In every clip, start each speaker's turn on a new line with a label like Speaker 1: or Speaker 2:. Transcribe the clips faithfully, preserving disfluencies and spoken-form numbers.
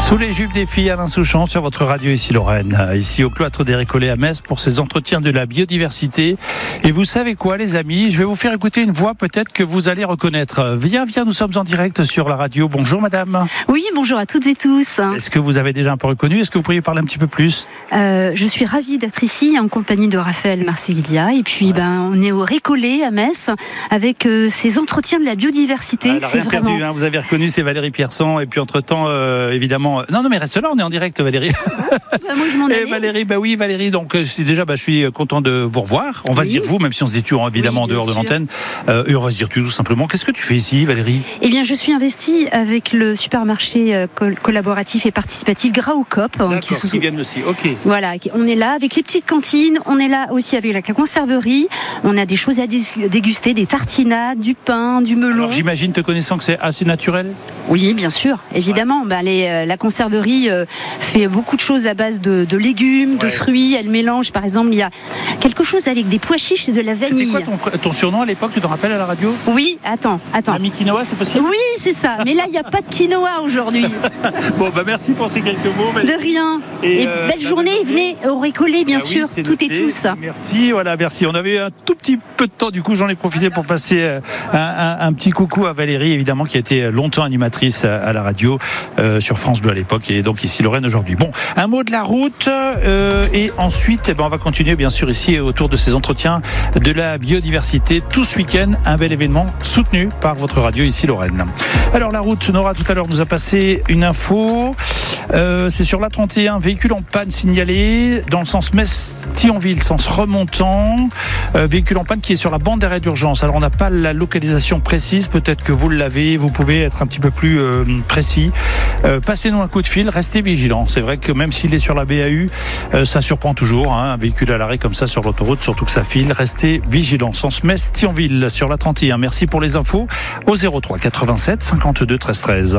Speaker 1: Sous les jupes des filles, Alain Souchon sur votre radio ici Lorraine, ici au cloître des Récollets à Metz pour ces entretiens de la biodiversité. Et vous savez quoi les amis, je vais vous faire écouter une voix peut-être que vous allez reconnaître. Viens, viens, nous sommes en direct sur la radio. Bonjour madame.
Speaker 2: Oui, bonjour à toutes et tous.
Speaker 1: Est-ce que vous avez déjà un peu reconnu? Est-ce que vous pourriez parler un petit peu plus?
Speaker 2: euh, Je suis ravie d'être ici en compagnie de Raphaël Marceglia. Et puis ouais. ben, on est au Récollet à Metz avec euh, ces entretiens de la biodiversité.
Speaker 1: Ah, c'est rien vraiment... perdu, hein, vous avez reconnu, c'est Valérie Pierson. Et puis entre-temps, euh, évidemment... Non, non, mais reste là, on est en direct Valérie.
Speaker 2: Bah, moi, je m'en
Speaker 1: Et Valérie, bah oui Valérie, donc c'est déjà, bah, je suis content de vous revoir. On va oui. se dire vous, même si on se dit tu évidemment oui, en dehors sûr. de l'antenne. Euh, et on va se dire tu tout simplement. Qu'est-ce que tu fais ici Valérie?
Speaker 2: Eh bien je suis investie avec le supermarché euh, col- collaboratif et participatif Graocoop.
Speaker 1: D'accord, qui, sous... qui viennent aussi, ok.
Speaker 2: Voilà, on est là avec les petites cantines, on est là aussi avec la conserverie. On a des choses à déguster, des tartinades, du pain, du melon.
Speaker 1: Alors j'imagine, te connaissant, que c'est assez naturel?
Speaker 2: Oui, bien sûr, évidemment. Ouais. Bah, les, euh, la conserverie euh, fait beaucoup de choses à base de, de légumes, ouais. de fruits. Elle mélange, par exemple, il y a quelque chose avec des pois chiches et de la vanille.
Speaker 1: C'était quoi ton, ton surnom à l'époque, tu te rappelles à la radio?
Speaker 2: Oui, attends, attends.
Speaker 1: L'ami quinoa, c'est possible?
Speaker 2: Oui, c'est ça. Mais là, il n'y a pas de quinoa aujourd'hui.
Speaker 1: Bon, bah merci pour ces quelques mots.
Speaker 2: Mais... De rien. Et, et euh, belle journée. Venez au Récollet, bien ah sûr, oui, toutes et tous.
Speaker 1: Merci, voilà, merci. On avait un tout petit peu de temps, du coup, j'en ai profité pour passer un, un, un petit coucou à Valérie, évidemment, qui a été longtemps animatrice à, à la radio euh, sur France Bleu à l'époque, et donc ici Lorraine aujourd'hui. Bon, un mot de la route, euh, et ensuite, eh ben, on va continuer, bien sûr, ici autour de ces entretiens de la biodiversité. Tout ce week-end, un bel événement soutenu par votre radio ici Lorraine. Alors la route, Nora tout à l'heure nous a passé une info, euh, c'est sur l'A trente et un, véhicule en panne signalé dans le sens Metz-Thionville, sens remontant, euh, véhicule en panne qui est sur la bande d'arrêt d'urgence. Alors on n'a pas la localisation précise, peut-être que vous l'avez, vous pouvez être un petit peu plus euh, précis. Euh, passez-nous un coup de fil, restez vigilants. C'est vrai que même s'il est sur la B A U, euh, ça surprend toujours, hein, un véhicule à l'arrêt comme ça sur l'autoroute, surtout que ça file. Restez vigilants. Sens Metz-Thionville sur l'A trente et un. Merci pour les infos au zéro trois quatre-vingt-sept cinquante-deux treize treize.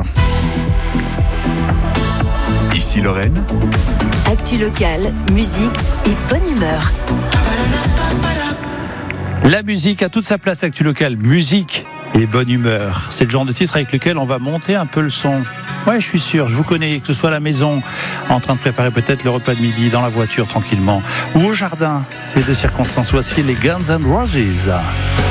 Speaker 3: Ici Lorraine.
Speaker 4: Actu locale, musique et bonne humeur.
Speaker 1: La musique a toute sa place, Actu locale, musique et bonne humeur. C'est le genre de titre avec lequel on va monter un peu le son. Ouais, je suis sûr, je vous connais, que ce soit à la maison, en train de préparer peut-être le repas de midi, dans la voiture tranquillement, ou au jardin. C'est de circonstances. Voici les Guns N' Roses.